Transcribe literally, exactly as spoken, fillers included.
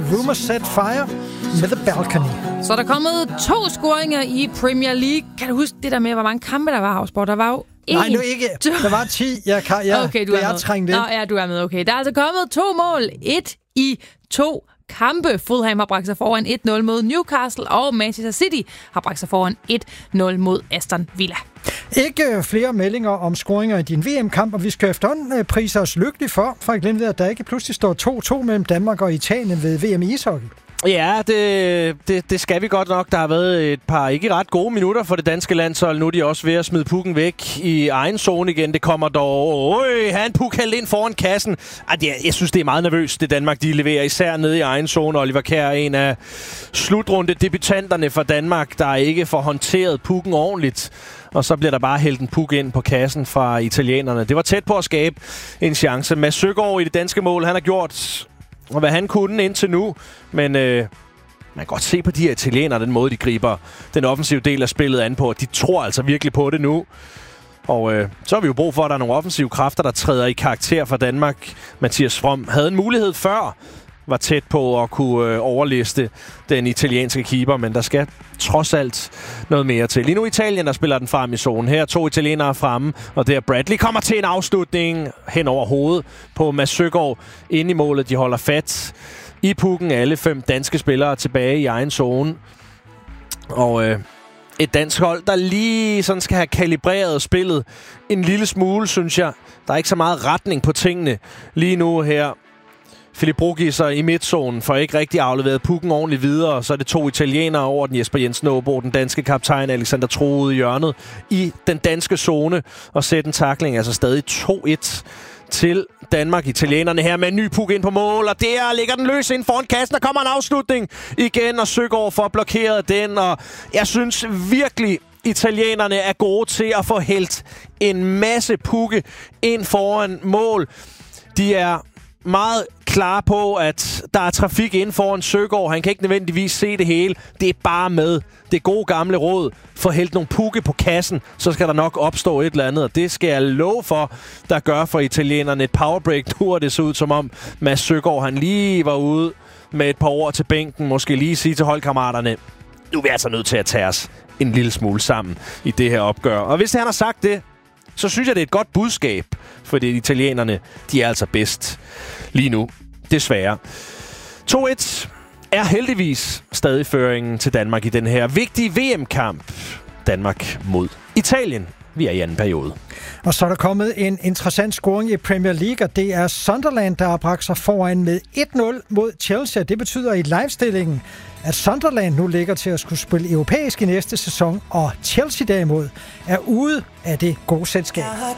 Rumours Set Fire med The Balcony. Så der er kommet to scoringer i Premier League. Kan du huske det der med, hvor mange kampe der var, Havsborg? Der var jo en, Nej, nu ikke. To. Der var ti. Jeg kan, ja, okay, du det er, er med. trængt ind. Nå, ja, du er med. Okay. Der er altså kommet to mål. Et i to kampe. Fulham har bragt sig foran et nul mod Newcastle, og Manchester City har bragt sig foran et nul mod Aston Villa. Ikke flere meldinger om scoringer i din V M-kamp, og vi skal efterhånden prise os lykkelige for, for at glemme, at der ikke pludselig står to to mellem Danmark og Italien ved V M i ishockey. Ja, det, det, det skal vi godt nok. Der har været et par ikke ret gode minutter for det danske landshold. Nu er de også ved at smide pukken væk i egen zone igen. Det kommer dog... Øj, han puk hældt ind foran kassen. Ej, det, jeg synes, det er meget nervøst, det Danmark de leverer. Især nede i egen zone. Oliver Kjær er en af slutrunde-debutanterne for Danmark, der ikke får håndteret pukken ordentligt. Og så bliver der bare hældt en puk ind på kassen fra italienerne. Det var tæt på at skabe en chance. Mads Søgaard i det danske mål, han har gjort... og hvad han kunne indtil nu. Men øh, man kan godt se på de her italienere, den måde, de griber den offensive del af spillet an på. De tror altså virkelig på det nu. Og øh, så har vi jo brug for, at der er nogle offensive kræfter, der træder i karakter for Danmark. Mathias From havde en mulighed før, var tæt på at kunne øh, overliste den italienske keeper, men der skal trods alt noget mere til. Lige nu Italien, der spiller den frem i zonen. Her er to italienere fremme, og der Bradley kommer til en afslutning hen over hovedet på Mads Søgaard inde i målet. De holder fat i pukken, alle fem danske spillere tilbage i egen zone. Og øh, et dansk hold, der lige sådan skal have kalibreret spillet en lille smule, synes jeg. Der er ikke så meget retning på tingene lige nu her. Philip Brugis i midtzonen får ikke rigtig afleveret pukken ordentligt videre. Så er det to italienere over den. Jesper Jensen Aabo, den danske kaptajn Alexander Troede i hjørnet i den danske zone. Og sætte en tackling, altså stadig to et til Danmark. Italienerne her med en ny puk ind på mål. Og der ligger den løs ind foran kassen. Der kommer en afslutning igen, og Søgaard får blokeret den. Og jeg synes virkelig, italienerne er gode til at få hældt en masse pukke ind foran mål. De er meget klar på, at der er trafik inden foran Søgaard. Han kan ikke nødvendigvis se det hele. Det er bare med det gode gamle råd. Få hældt nogle pukke på kassen, så skal der nok opstå et eller andet. Og det skal jeg love for, der gør for italienerne et powerbreak. Nu er det så ud som om Mads Søgaard, han lige var ude med et par ord til bænken. Måske lige sige til holdkammeraterne, nu er vi altså nødt til at tage os en lille smule sammen i det her opgør. Og hvis han har sagt det, så synes jeg, det er et godt budskab, fordi italienerne, de er altså bedst lige nu. Desværre. to et er heldigvis stadig føringen til Danmark i den her vigtige V M-kamp. Danmark mod Italien. Vi er i anden periode. Og så er der kommet en interessant scoring i Premier League, og det er Sunderland, der har bragt sig foran med et nul mod Chelsea. Det betyder i livestillingen, at Sunderland nu ligger til at skulle spille europæisk i næste sæson, og Chelsea derimod er ude af det gode selskab. Jeg har